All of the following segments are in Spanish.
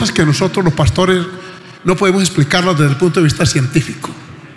cosas que nosotros los pastores no podemos explicarlas desde el punto de vista científico.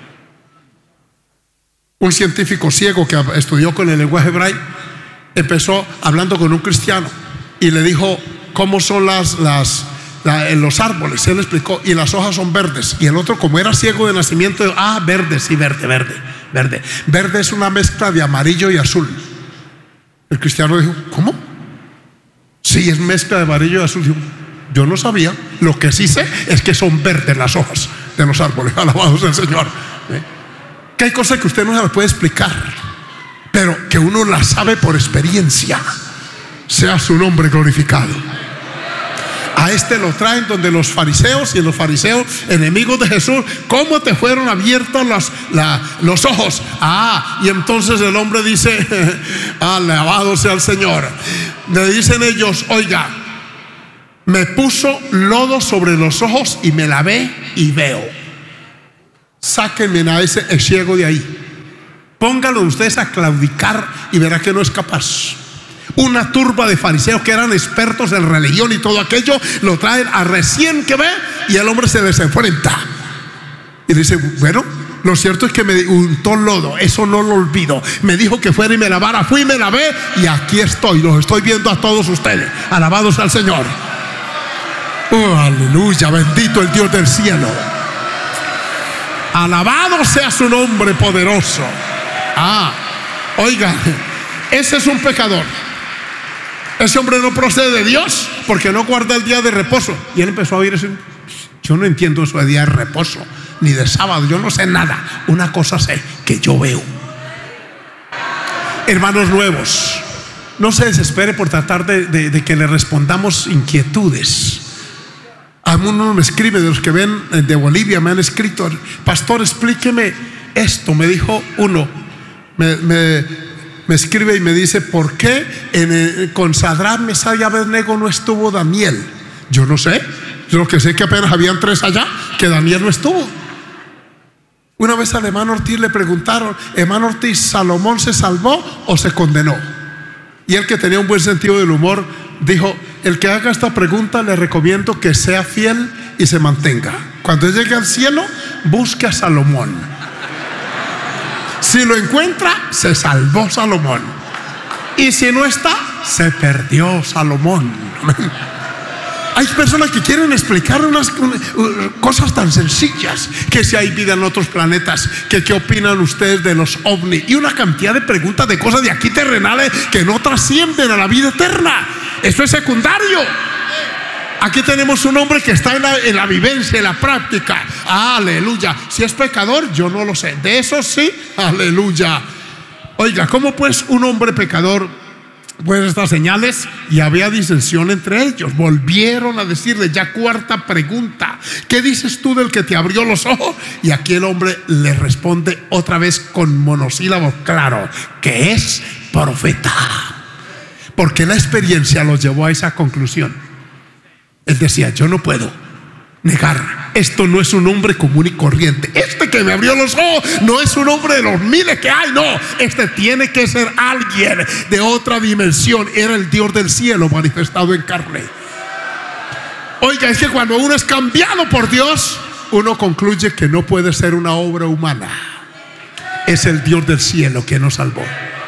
Un científico ciego que estudió con el lenguaje braille empezó hablando con un cristiano y le dijo cómo son en los árboles. Él explicó, y las hojas son verdes. Y el otro, como era ciego de nacimiento, verde, sí, verde. Verde es una mezcla de amarillo y azul. El cristiano dijo, ¿cómo? Sí, es mezcla de amarillo y azul. Dijo, yo no sabía. Lo que sí sé es que son verdes las hojas de los árboles. Alabados al Señor. Que hay cosas que usted no se las puede explicar, pero que uno las sabe por experiencia. Sea su nombre glorificado. A este lo traen donde los fariseos, y los fariseos, enemigos de Jesús, ¿cómo te fueron abiertos los ojos? Y entonces el hombre dice, alabado sea el Señor. Le dicen ellos, oiga, me puso lodo sobre los ojos y me lavé y veo. Sáquenme a ese ciego de ahí. Pónganlo ustedes a claudicar y verá que no es capaz. Una turba de fariseos que eran expertos en religión y todo aquello, lo traen a recién que ve, y el hombre se les enfrenta y dice, bueno, lo cierto es que me untó lodo, eso no lo olvido. Me dijo que fuera y me lavara, fui y me lavé, y aquí estoy, los estoy viendo a todos ustedes. Alabados al Señor. Aleluya, bendito el Dios del cielo. Alabado sea su nombre poderoso. Oiga, ese es un pecador. Ese hombre no procede de Dios porque no guarda el día de reposo. Y él empezó a oír eso. Yo no entiendo eso de día de reposo ni de sábado, yo no sé nada. Una cosa sé, que yo veo. Hermanos nuevos, no se desespere por tratar de que le respondamos inquietudes. A uno me escribe, de los que ven de Bolivia me han escrito, pastor, explíqueme esto. Me dijo uno, me escribe y me dice, ¿por qué con Sadrach, Mesach y Abednego no estuvo Daniel? Yo no sé. Yo lo que sé es que apenas habían 3 allá, que Daniel no estuvo. Una vez al hermano Ortiz le preguntaron, hermano Ortiz, ¿Salomón se salvó o se condenó? Y él, que tenía un buen sentido del humor, dijo, el que haga esta pregunta le recomiendo que sea fiel y se mantenga. Cuando llegue al cielo, busque a Salomón. Si lo encuentra, se salvó Salomón. Y si no está, se perdió Salomón. Hay personas que quieren explicar unas cosas tan sencillas, que si hay vida en otros planetas, que qué opinan ustedes de los ovnis, y una cantidad de preguntas de cosas de aquí terrenales que no trascienden a la vida eterna. Eso es secundario. Aquí tenemos un hombre que está en la vivencia, en la práctica. Aleluya. Si es pecador, yo no lo sé. De eso sí, aleluya. Oiga, ¿cómo pues un hombre pecador pues estas señales? Y había disensión entre ellos. Volvieron a decirle, ya 4ª pregunta, ¿qué dices tú del que te abrió los ojos? Y aquí el hombre le responde otra vez con monosílabos, claro, que es profeta. Porque la experiencia los llevó a esa conclusión. Él decía, yo no puedo negar, esto no es un hombre común y corriente. Este que me abrió los ojos no es un hombre de los miles que hay, no. Este tiene que ser alguien de otra dimensión. Era el Dios del cielo manifestado en carne. Oiga, es que cuando uno es cambiado por Dios, uno concluye que no puede ser una obra humana. Es el Dios del cielo que nos salvó.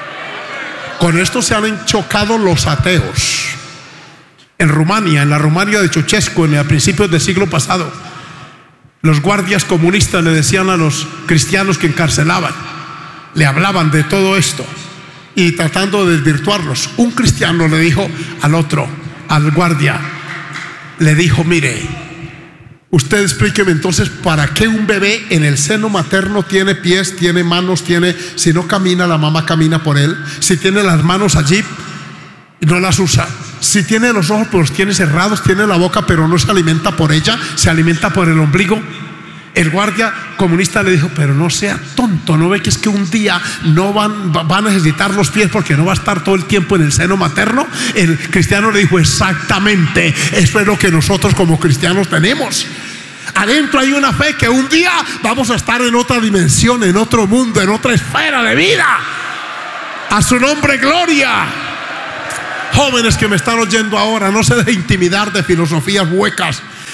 Con esto se han chocado los ateos. En Rumania, en la Rumania de Ceausescu, en principios del siglo pasado, los guardias comunistas le decían a los cristianos que encarcelaban, le hablaban de todo esto y tratando de desvirtuarlos. Un cristiano le dijo al otro, al guardia, le dijo, mire, usted explíqueme entonces, ¿para qué un bebé en el seno materno tiene pies, tiene manos, si no camina, la mamá camina por él? Si tiene las manos allí y no las usa, si tiene los ojos pero los tiene cerrados, tiene la boca pero no se alimenta por ella, se alimenta por el ombligo. El guardia comunista le dijo, pero no sea tonto, ¿no ve que es que un día no va a necesitar los pies porque no va a estar todo el tiempo en el seno materno? El cristiano le dijo, exactamente, eso es lo que nosotros como cristianos tenemos. Adentro hay una fe que un día vamos a estar en otra dimensión, en otro mundo, en otra esfera de vida. A su nombre, gloria. Jóvenes que me están oyendo ahora, no se dejen intimidar de filosofías huecas.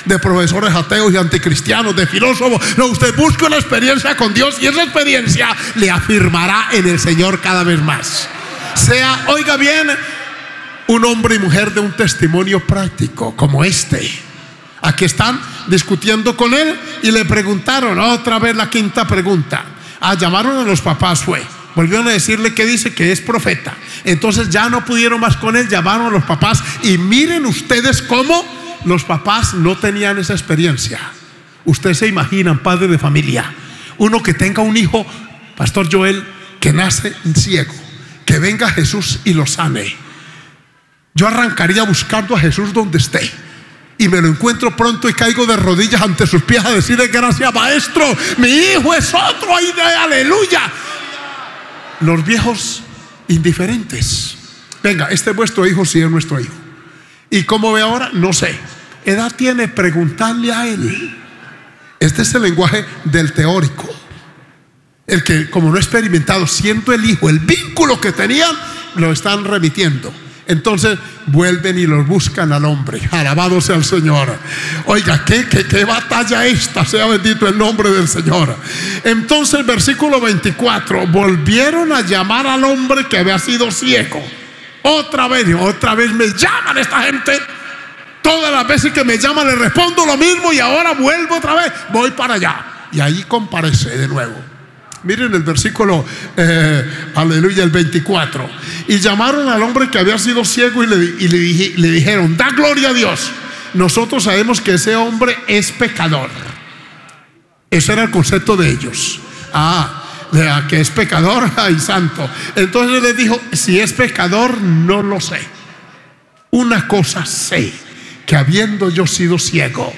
de profesores ateos y anticristianos, de filósofos. No, usted busque una experiencia con Dios y esa experiencia le afirmará en el Señor cada vez más. Sea, oiga bien, un hombre y mujer de un testimonio práctico como este. Aquí están discutiendo con él y le preguntaron otra vez la quinta pregunta. Llamaron a los papás, volvieron a decirle que dice que es profeta. Entonces ya no pudieron más con él, llamaron a los papás. Y miren ustedes cómo los papás no tenían esa experiencia. Ustedes se imaginan, padre de familia, uno que tenga un hijo, Pastor Joel, que nace ciego, que venga Jesús y lo sane. Yo arrancaría buscando a Jesús donde esté y me lo encuentro pronto y caigo de rodillas ante sus pies a decirle: gracias, maestro, mi hijo es otro, ahí de aleluya. Los viejos indiferentes. Venga, este es vuestro hijo, sí es nuestro hijo. ¿Y cómo ve ahora? No sé. ¿Edad tiene? Preguntarle a él. Este es el lenguaje del teórico. El que, como no ha experimentado, siendo el hijo, el vínculo que tenían, lo están remitiendo. Entonces vuelven y los buscan al hombre. Alabado sea el Señor. Oiga, qué batalla esta, sea bendito el nombre del Señor. Entonces, versículo 24, volvieron a llamar al hombre que había sido ciego. Otra vez me llaman esta gente. Todas las veces que me llaman le respondo lo mismo y ahora vuelvo otra vez, voy para allá. Y ahí comparece de nuevo. Miren el versículo, aleluya, el 24. Y llamaron al hombre que había sido ciego y le dijeron: da gloria a Dios. Nosotros sabemos que ese hombre es pecador. Ese era el concepto de ellos. Que es pecador y santo. Entonces les dijo: si es pecador, no lo sé. Una cosa sé, que habiendo yo sido ciego,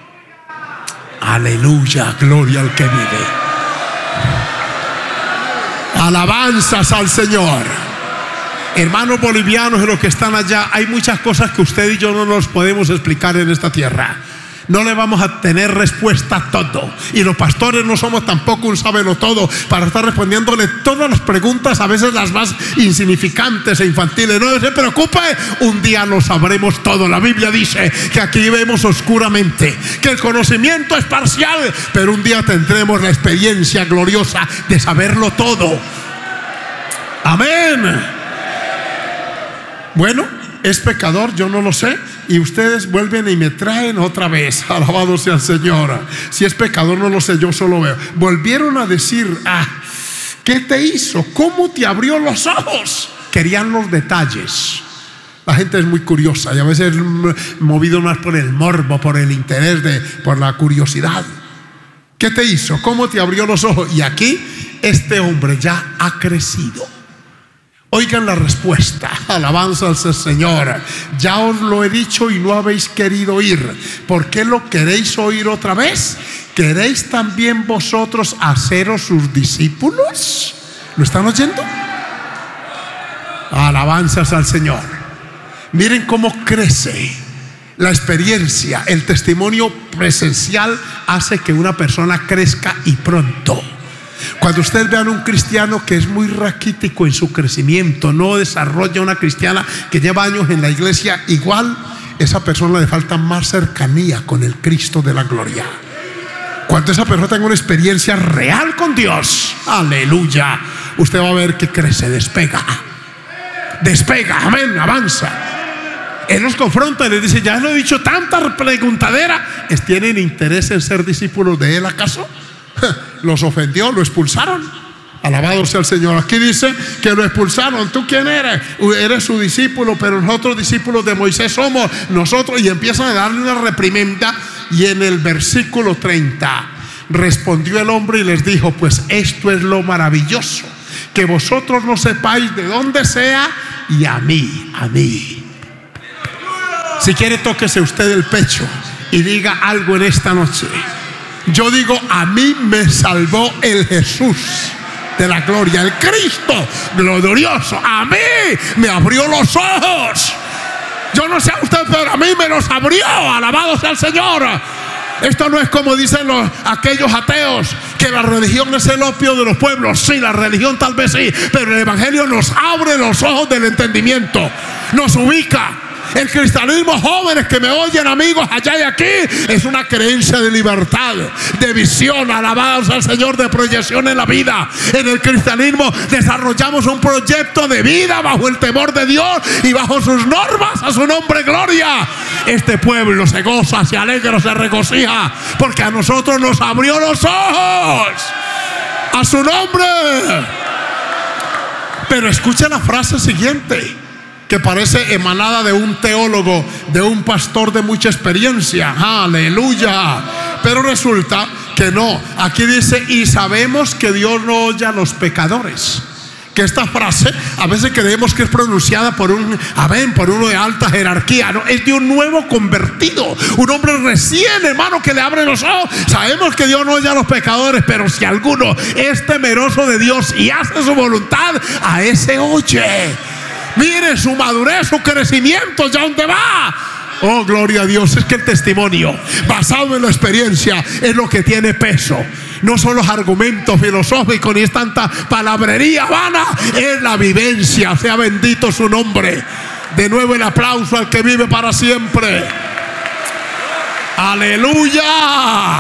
aleluya, gloria al que vive. Alabanzas al Señor. Hermanos bolivianos y los que están allá, hay muchas cosas que usted y yo no nos podemos explicar en esta tierra. No le vamos a tener respuesta a todo. Y los pastores no somos tampoco un sábelo-todo para estar respondiéndole todas las preguntas, a veces las más insignificantes e infantiles. No se preocupe, un día lo sabremos todo. La Biblia dice que aquí vemos oscuramente, que el conocimiento es parcial, pero un día tendremos la experiencia gloriosa de saberlo todo. Amén. Bueno, ¿es pecador? Yo no lo sé. Y ustedes vuelven y me traen otra vez. Alabado sea el Señor. Si es pecador no lo sé, yo solo veo. Volvieron a decir: ¿qué te hizo? ¿Cómo te abrió los ojos? Querían los detalles. La gente es muy curiosa y a veces movido más por el morbo, por el interés, por la curiosidad. ¿Qué te hizo? ¿Cómo te abrió los ojos? Y aquí este hombre ya ha crecido. Oigan la respuesta. Alabanza al Señor. Ya os lo he dicho y no habéis querido oír. ¿Por qué lo queréis oír otra vez? ¿Queréis también vosotros haceros sus discípulos? ¿Lo están oyendo? Alabanzas al Señor. Miren cómo crece la experiencia. El testimonio presencial hace que una persona crezca y pronto. Cuando ustedes vean un cristiano que es muy raquítico en su crecimiento, no desarrolla una cristiana que lleva años en la iglesia, igual esa persona le falta más cercanía con el Cristo de la gloria. Cuando esa persona tenga una experiencia real con Dios, aleluya, usted va a ver que crece, despega, amén, avanza. Él los confronta y les dice: ya lo he dicho, tanta preguntadera. ¿Tienen interés en ser discípulos de Él acaso? Los ofendió, lo expulsaron. Alabado sea el Señor. Aquí dice que lo expulsaron. ¿Tú quién eres? Eres su discípulo, pero nosotros discípulos de Moisés somos nosotros. Y empiezan a darle una reprimenda. Y en el versículo 30 respondió el hombre y les dijo: pues esto es lo maravilloso, que vosotros no sepáis de dónde sea, y a mí. Si quiere, tóquese usted el pecho y diga algo en esta noche. Yo digo: a mí me salvó el Jesús de la gloria, el Cristo glorioso. A mí me abrió los ojos. Yo no sé a usted, pero a mí me los abrió. Alabado sea el Señor. Esto no es como dicen aquellos ateos, que la religión es el opio de los pueblos. Sí, la religión tal vez sí, pero el Evangelio nos abre los ojos del entendimiento, nos ubica. El cristianismo, jóvenes que me oyen, amigos allá y aquí, es una creencia de libertad, de visión, alabados al Señor, de proyección en la vida. En el cristianismo desarrollamos un proyecto de vida bajo el temor de Dios y bajo sus normas. A su nombre gloria. Este pueblo se goza, se alegra, se regocija, porque a nosotros nos abrió los ojos. A su nombre. Pero escucha la frase siguiente, que parece emanada de un teólogo, de un pastor de mucha experiencia. Aleluya. Pero resulta que no. Aquí dice: y sabemos que Dios no oye a los pecadores. Que esta frase a veces creemos que es pronunciada por por uno de alta jerarquía. No, es de un nuevo convertido, un hombre recién, hermano, que le abre los ojos. Sabemos que Dios no oye a los pecadores, pero si alguno es temeroso de Dios y hace su voluntad, a ese oye. Mire su madurez, su crecimiento, ¿ya dónde va? Oh, gloria a Dios. Es que el testimonio basado en la experiencia es lo que tiene peso. No son los argumentos filosóficos ni es tanta palabrería vana, es la vivencia. Sea bendito su nombre. De nuevo el aplauso al que vive para siempre. Aleluya.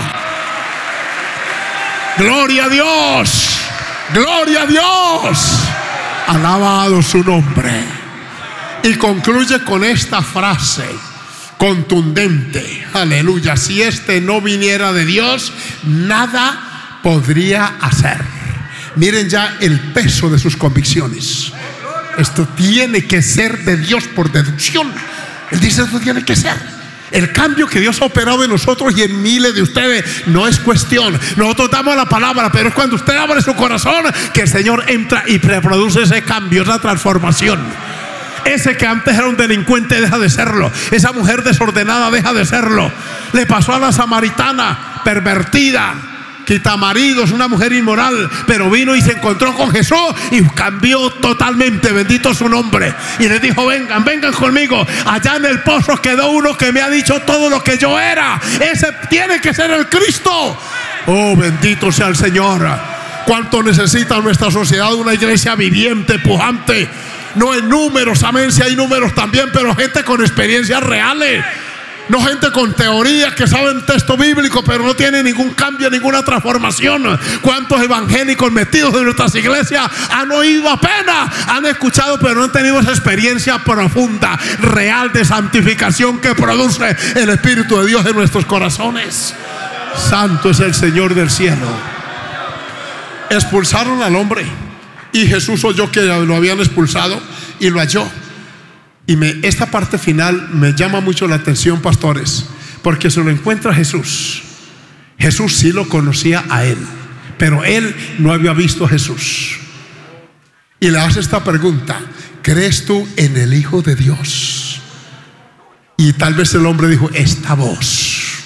Gloria a Dios. Gloria a Dios. Alabado su nombre. Y concluye con esta frase contundente. Aleluya. Si este no viniera de Dios, nada podría hacer. Miren ya el peso de sus convicciones. Esto tiene que ser de Dios por deducción. Él dice: esto tiene que ser. El cambio que Dios ha operado en nosotros y en miles de ustedes no es cuestión. Nosotros damos la palabra, pero es cuando usted abre su corazón que el Señor entra y reproduce ese cambio, esa transformación. Ese que antes era un delincuente deja de serlo. Esa mujer desordenada deja de serlo. Le pasó a la samaritana, pervertida, quitamaridos, una mujer inmoral, pero vino y se encontró con Jesús y cambió totalmente. Bendito su nombre. Y les dijo: vengan, vengan conmigo. Allá en el pozo quedó uno que me ha dicho todo lo que yo era. Ese tiene que ser el Cristo. Oh, bendito sea el Señor. ¿Cuánto necesita nuestra sociedad una iglesia viviente, pujante? No en números, amén, si hay números también, pero gente con experiencias reales. No gente con teoría que saben texto bíblico, pero no tiene ningún cambio, ninguna transformación. ¿Cuántos evangélicos metidos en nuestras iglesias han oído apenas? Han escuchado, pero no han tenido esa experiencia profunda, real, de santificación que produce el Espíritu de Dios en nuestros corazones. Santo es el Señor del cielo. Expulsaron al hombre y Jesús oyó que lo habían expulsado y lo halló. Y esta parte final me llama mucho la atención, pastores, porque se lo encuentra Jesús. Jesús sí lo conocía a él, pero él no había visto a Jesús. Y le hace esta pregunta: ¿crees tú en el Hijo de Dios? Y tal vez el hombre dijo: esta voz,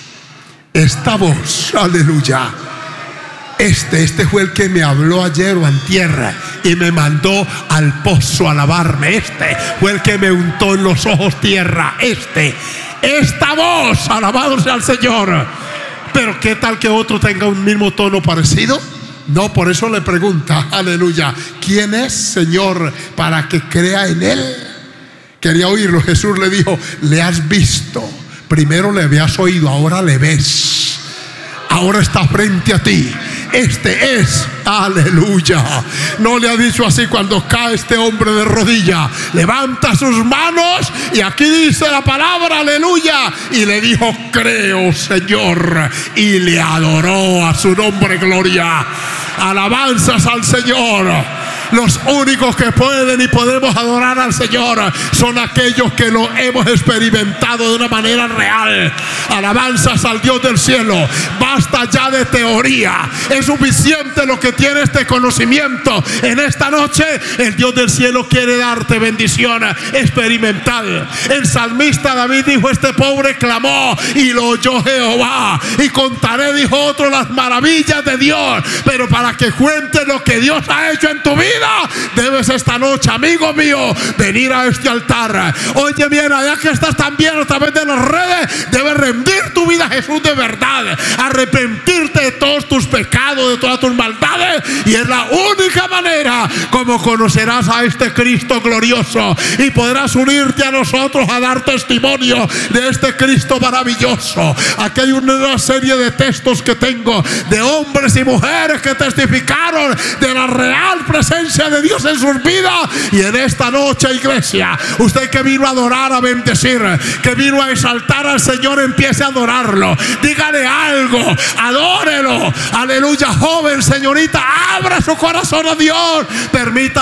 aleluya. Este fue el que me habló ayer o antier y me mandó al pozo a lavarme. Este fue el que me untó en los ojos tierra. Esta voz, alabado sea el Señor. Pero ¿qué tal que otro tenga un mismo tono parecido? No, por eso le pregunta, aleluya: ¿quién es, Señor, para que crea en él? Quería oírlo. Jesús le dijo: le has visto, primero le habías oído, ahora le ves. Ahora está frente a ti. Este es, aleluya. No le ha dicho así cuando cae este hombre de rodilla: levanta sus manos, y aquí dice la palabra, aleluya. Y le dijo: creo, Señor. Y le adoró. A su nombre gloria. Alabanzas al Señor. Los únicos que pueden y podemos adorar al Señor son aquellos que lo hemos experimentado de una manera real. Alabanzas al Dios del cielo. Basta ya de teoría. Es suficiente lo que tiene este conocimiento. En esta noche el Dios del cielo quiere darte bendición experimental. El salmista David dijo: este pobre clamó y lo oyó Jehová. Y contaré, dijo otro, las maravillas de Dios. Pero para que cuentes lo que Dios ha hecho en tu vida, debes esta noche, amigo mío, venir a este altar. Oye bien, allá que estás también a través de las redes, debes rendir tu vida a Jesús de verdad, arrepentirte de todos tus pecados pecado, de todas tus maldades, y es la única manera como conocerás a este Cristo glorioso y podrás unirte a nosotros a dar testimonio de este Cristo maravilloso. Aquí hay una serie de textos que tengo de hombres y mujeres que testificaron de la real presencia de Dios en sus vidas. Y en esta noche, iglesia, usted que vino a adorar, a bendecir, que vino a exaltar al Señor, empiece a adorarlo. Dígale algo, adórelo. Aleluya. Joven, señorita, abra su corazón a Dios. Permita